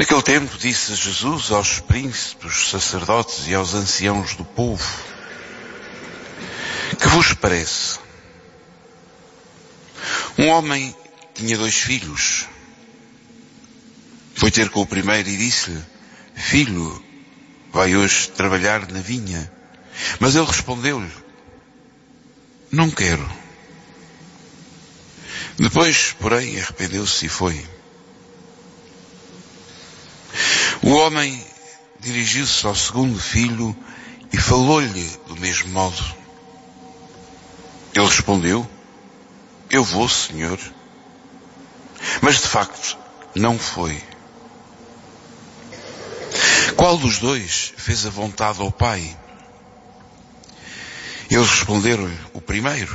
Naquele tempo disse Jesus aos príncipes, sacerdotes e aos anciãos do povo: que vos parece? Um homem tinha 2 filhos. Foi ter com o primeiro e disse-lhe: filho, vai hoje trabalhar na vinha. Mas ele respondeu-lhe: não quero. Depois, porém, arrependeu-se e foi. O homem dirigiu-se ao segundo filho e falou-lhe do mesmo modo. Ele respondeu: eu vou, senhor. Mas de facto não foi. Qual dos 2 fez a vontade ao pai? Eles responderam-lhe: o primeiro.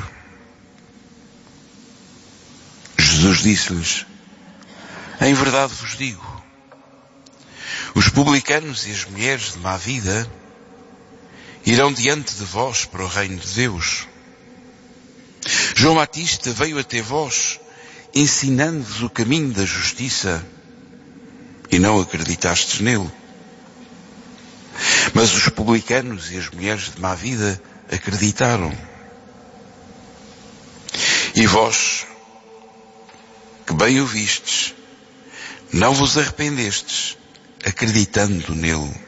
Jesus disse-lhes: em verdade vos digo, os publicanos e as mulheres de má vida irão diante de vós para o reino de Deus. João Batista veio até vós, ensinando-vos o caminho da justiça, e não acreditastes nele. Mas os publicanos e as mulheres de má vida acreditaram. E vós, que bem o vistes, não vos arrependestes, acreditando nele.